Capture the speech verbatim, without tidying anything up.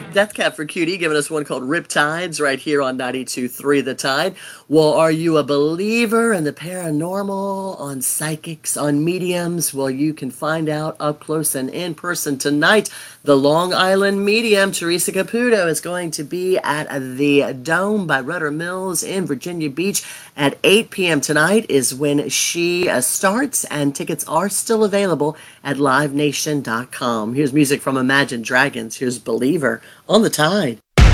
Death Cab for Cutie giving us one called Riptides right here on ninety-two point three The Tide. Well, are you a believer in the paranormal, on psychics, on mediums? Well, you can find out up close and in person tonight. The Long Island medium, Teresa Caputo, is going to be at the Dome by Rudder Mills in Virginia Beach at eight p.m. tonight is when she uh, starts, and tickets are still available at live nation dot com. Here's music from Imagine Dragons. Here's Believer on the Tide.